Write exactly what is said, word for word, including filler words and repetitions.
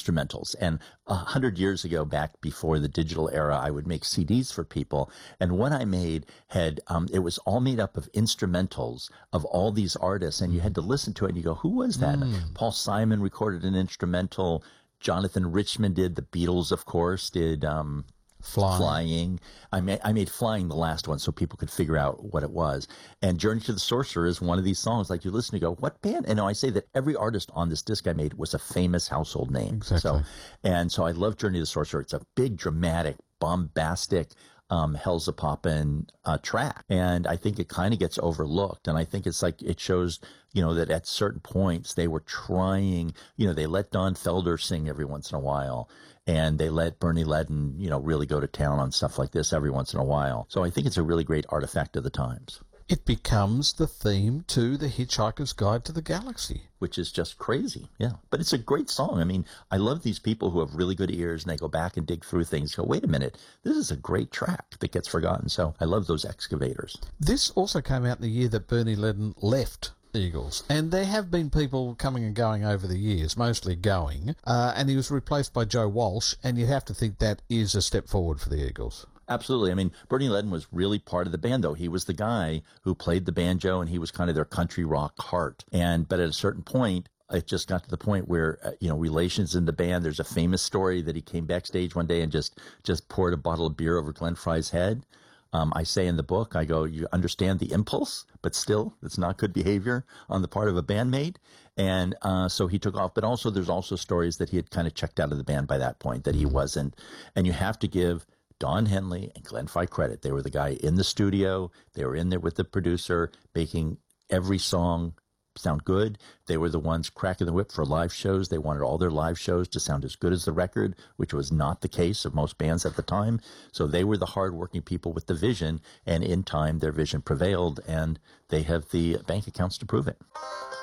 instrumentals. And a hundred years ago, back before the digital era, I would make C Ds for people. And what I made had, um, it was all made up of instrumentals of all these artists. And you had to listen to it and you go, who was that? Mm. Paul Simon recorded an instrumental. Jonathan Richman did. The Beatles, of course, did, um, Flying. Flying. I made, I made Flying the last one so people could figure out what it was. And Journey to the Sorcerer is one of these songs. Like you listen to go, what band? And I say that every artist on this disc I made was a famous household name. Exactly. So, and so I love Journey to the Sorcerer. It's a big, dramatic, bombastic, um, Hell's a Poppin' uh, track. And I think it kind of gets overlooked. And I think it's like, it shows, you know, that at certain points they were trying, you know, they let Don Felder sing every once in a while. And they let Bernie Leadon, you know, really go to town on stuff like this every once in a while. So I think it's a really great artifact of the times. It becomes the theme to The Hitchhiker's Guide to the Galaxy. Which is just crazy, yeah. But it's a great song. I mean, I love these people who have really good ears and they go back and dig through things. Go, wait a minute, this is a great track that gets forgotten. So I love those excavators. This also came out in the year that Bernie Leadon left Eagles. And there have been people coming and going over the years, mostly going, uh, and he was replaced by Joe Walsh, and you have to think that is a step forward for the Eagles. Absolutely. I mean, Bernie Leadon was really part of the band, though. He was the guy who played the banjo, and he was kind of their country rock heart. And but at a certain point, it just got to the point where, uh, you know, relations in the band, there's a famous story that he came backstage one day and just, just poured a bottle of beer over Glenn Frey's head. Um, I say in the book, I go, you understand the impulse, but still, it's not good behavior on the part of a bandmate. And uh, so he took off. But also, there's also stories that he had kind of checked out of the band by that point, that he wasn't. And you have to give Don Henley and Glenn Frey credit. They were the guy in the studio. They were in there with the producer, making every song sound good. They were the ones cracking the whip for live shows. They wanted all their live shows to sound as good as the record, which was not the case of most bands at the time. So they were the hardworking people with the vision, and in time their vision prevailed, and they have the bank accounts to prove it.